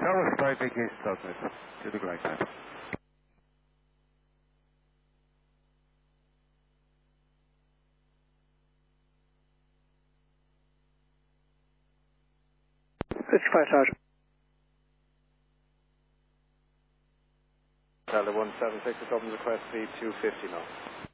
Tower start against Southwest to the glide path. Delta 176 is open request speed 250 knots.